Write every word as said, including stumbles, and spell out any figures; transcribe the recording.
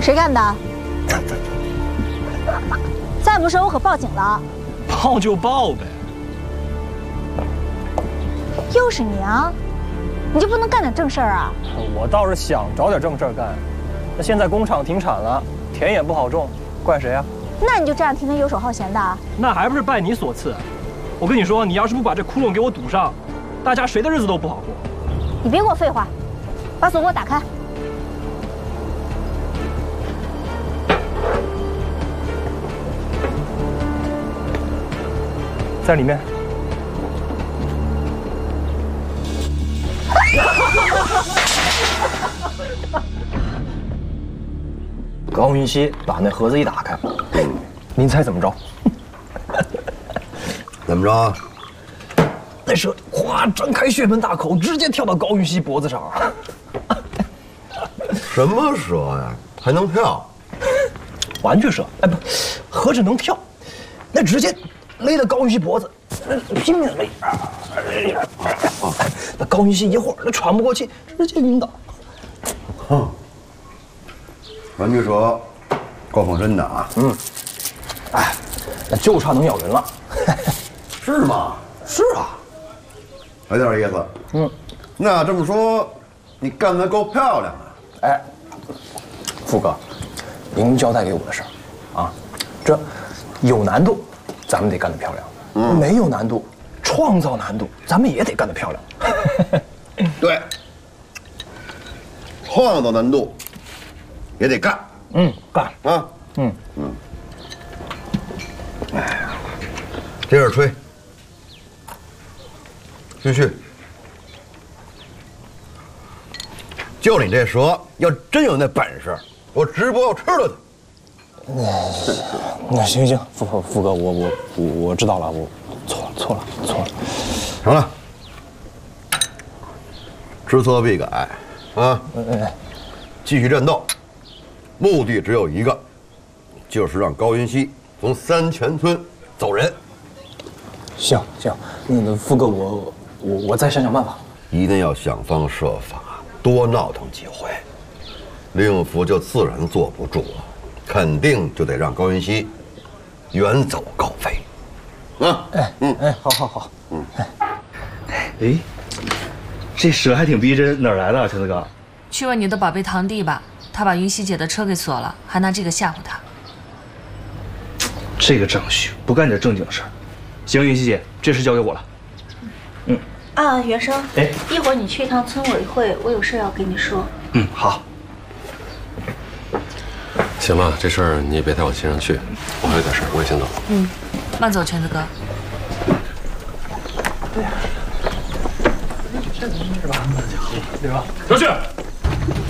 谁干的？再不说我可报警了。 报就报呗。 又是你啊！你就不能干点正事儿啊？ 我倒是想找点正事儿干，那现在工厂停产了，田也不好种，怪谁啊？ 那你就这样天天游手好闲的？ 那还不是拜你所赐。我跟你说，你要是不把这窟窿给我堵上，大家谁的日子都不好过。 你别给我废话，把锁给我打开。 在里面。高云熙把那盒子一打开，您猜怎么着？ 怎么着？ 那蛇哗张开血盆大口，直接跳到高云熙脖子上。 什么蛇呀？还能跳？ 玩具蛇？哎不，何止能跳，那直接勒着高云熙脖子，拼命勒。那高云熙一会儿那喘不过气，直接晕倒。 哼，玩具蛇够防身的啊。 嗯。哎，那就差能咬人了。 是吗？ 是啊。 有点意思。 嗯。 那这么说，你干得够漂亮啊。 哎，富哥，您交代给我的事儿，啊，这有难度，咱们得干得漂亮；嗯、没有难度，创造难度，咱们也得干得漂亮。 对，创造难度也得干。 嗯，干啊。 嗯嗯。哎呀，接着吹，继续。就你这蛇，要真有那本事，我直播要吃了它。 那那行行，富富哥，我我我我知道了，我错了错了错了。 成了，知错必改啊！ 哎， 继续战斗，目的只有一个，就是让高云熙从三泉村走人。 行行，那富哥，我我我再想想办法， 一定要想方设法。多闹腾几回，令福就自然坐不住了，肯定就得让高云熙远走高飞。啊， 哎，嗯，哎，好好好， 嗯，哎，这蛇还挺逼真，哪儿来的啊，全子哥？ 去问你的宝贝堂弟吧，他把云溪姐的车给锁了，还拿这个吓唬他。 这个张旭不干点正经事儿。行，云溪姐，这事交给我了。嗯。 啊，袁生， 哎， 一会儿你去一趟村委会，我有事要跟你说。 嗯，好。 行了，这事儿你也别太往心上去，我还有点事儿，我也先走。 嗯，慢走，全子哥。 对呀，这是吧？那就好，对吧？ 小旭。